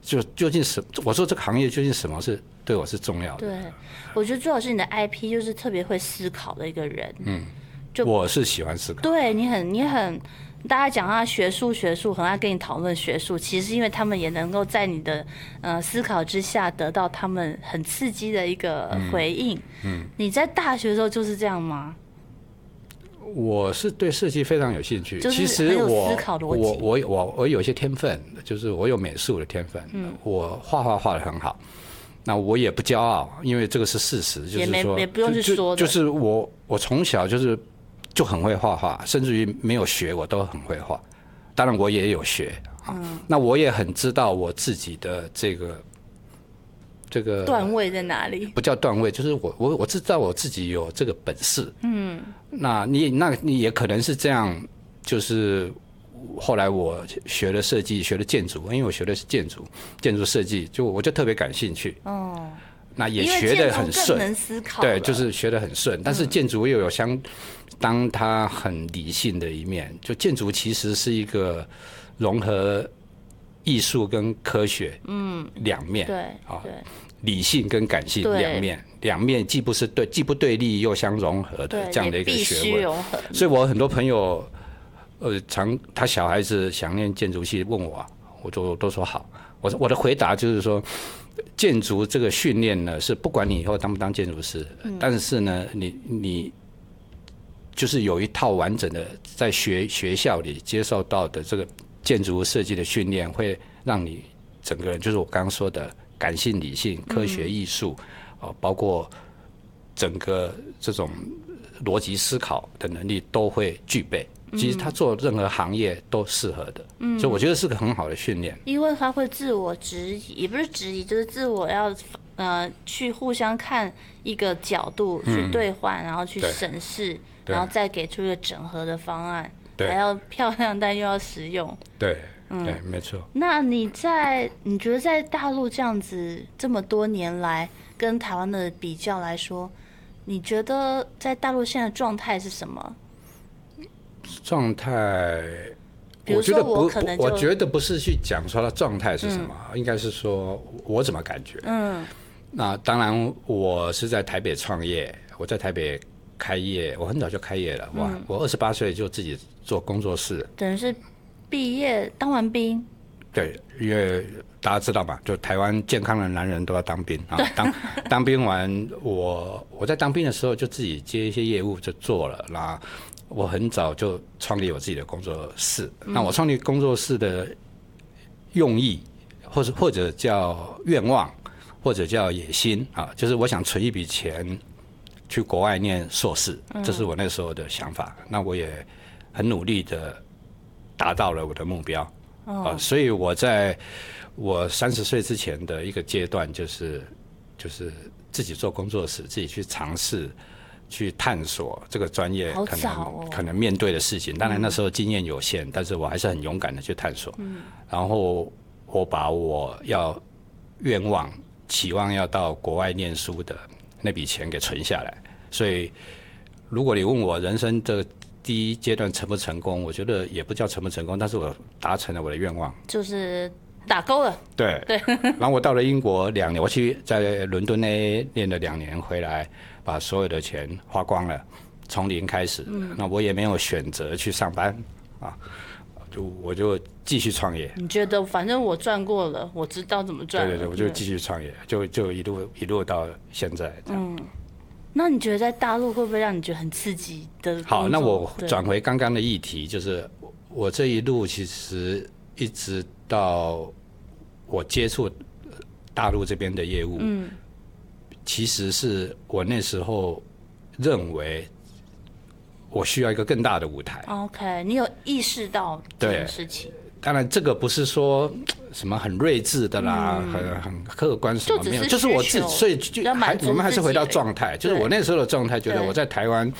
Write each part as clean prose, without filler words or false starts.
究竟我说这个行业究竟什么是对我是重要的？ 对，我觉得最好是你的 IP 就是特别会思考的一个人。 我是喜欢思考。 对，你很，大家讲他学术，很爱跟你讨论学术，其实是因为他们也能够在你的思考之下得到他们很刺激的一个回应。你在大学的时候就是这样吗？ 我是对设计非常有兴趣， 就是其实很有思考逻辑。 我有一些天分，就是我有美术的天分，我画得很好。那我也不骄傲，因为这个是事实，就是说也不用去说的， 就是我从小就很会画画，甚至于没有学我都很会画。当然我也有学那我也很知道我自己的这个段位在哪里？ 不叫段位，就是我知道我自己有这个本事。那你也可能是这样，就是后来我学了设计，学了建筑，因为我学的是建筑设计，我就特别感兴趣。那也学得很顺， 能思考。 对，就是学得很顺。但是建筑又有当它很理性的一面，就建筑其实是一个融合艺术跟科学两面。 对， 理性跟感性两面既不对立又相融合的这样的一个学问。所以我很多朋友他小孩子想念建筑系问我都说好。我的回答就是说，建筑这个训练呢，是不管你以后当不当建筑师，但是呢，你就是有一套完整的在学校里接受到的这个建筑设计的训练，会让你整个人就是我刚刚说的感性、理性、科学、艺术，包括整个这种逻辑思考的能力都会具备。其实他做任何行业都适合的，所以我觉得是个很好的训练。 因为他会自我质疑，也不是质疑，就是自我要去互相看一个角度，去兑换，然后去审视，然后再给出一个整合的方案，还要漂亮但又要实用。 对，没错。 那你觉得在大陆这样子这么多年来跟台湾的比较来说，你觉得在大陆现在的状态是什么？ 状态， 我觉得不是去讲说它状态是什么，应该是说我怎么感觉。那当然，我是在台北创业，我在台北开业，我很早就开业了。我28岁就自己做工作室， 等于是毕业当完兵。 对，因为大家知道嘛，就台湾健康的男人都要当兵啊。当兵完，我在当兵的时候就自己接一些业务就做了。那我很早就创立我自己的工作室。那我创立工作室的用意，或者叫愿望，或者叫野心啊，就是我想存一笔钱去国外念硕士，这是我那时候的想法。那我也很努力的达到了我的目标。所以我在我30岁之前的一个阶段，就是自己做工作室，自己去尝试。去探索这个专业可能面对的事情。当然那时候经验有限，但是我还是很勇敢的去探索。然后我把我愿望期望要到国外念书的那笔钱给存下来。所以如果你问我人生的第一阶段成不成功，我觉得也不叫成不成功，但是我达成了我的愿望， 就是打勾了。 对。然后我到了英国2年，我去在伦敦那念了2年，回来把所有的钱花光了，从零开始。那我也没有选择去上班啊，我就继续创业。 你觉得反正我赚过了，我知道怎么赚了。 对，我就继续创业，就一路到现在。 那你觉得在大陆会不会让你觉得很刺激的工作？ 好，那我转回刚刚的议题，就是我这一路其实一直到我接触大陆这边的业务，其实是我那时候认为我需要一个更大的舞台。 OK， 你有意识到这件事情？ 当然，这个不是说什么很睿智的啦，很客观什么没有，就是我自己，所以我们还是回到状态，就是我那时候的状态，觉得我在台湾，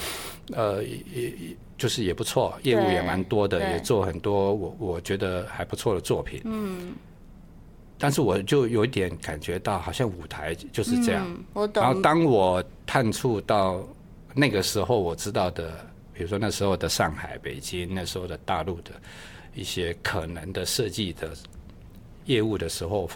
就是也不错，业务也蛮多的，也做很多我觉得还不错的作品。但是我就有一点感觉到，好像舞台就是这样。 我懂。 然后当我探触到那个时候我知道的，比如说那时候的上海、北京，那时候的大陆的一些可能的设计的业务的时候，